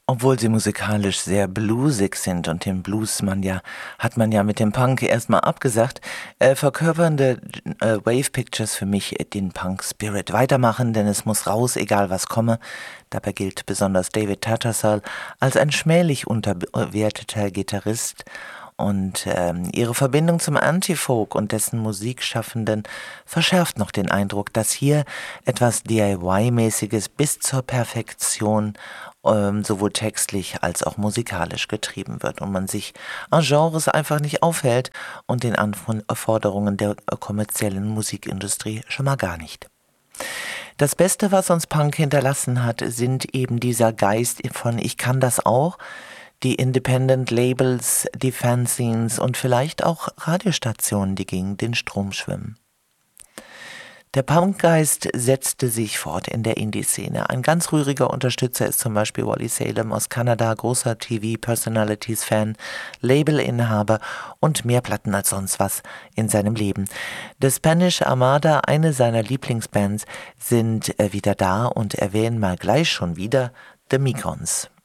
Obwohl sie musikalisch sehr bluesig sind und den Blues hat man ja mit dem Punk erstmal abgesagt, verkörpernde Wave Pictures für mich den Punk-Spirit weitermachen, denn es muss raus, egal was komme. Dabei gilt besonders David Tattersall als ein schmählich unterbewerteter Gitarrist. Und ihre Verbindung zum Anti-Folk und dessen Musikschaffenden verschärft noch den Eindruck, dass hier etwas DIY-mäßiges bis zur Perfektion sowohl textlich als auch musikalisch getrieben wird und man sich an Genres einfach nicht aufhält und den Anforderungen der kommerziellen Musikindustrie schon mal gar nicht. Das Beste, was uns Punk hinterlassen hat, sind eben dieser Geist von Ich kann das auch, die Independent Labels, die Fanzines und vielleicht auch Radiostationen, die gegen den Strom schwimmen. Der Punkgeist setzte sich fort in der Indie-Szene. Ein ganz rühriger Unterstützer ist zum Beispiel Wally Salem aus Kanada, großer TV-Personalities-Fan, Labelinhaber und mehr Platten als sonst was in seinem Leben. The Spanish Armada, eine seiner Lieblingsbands, sind wieder da und erwähnen mal gleich schon wieder The Migons.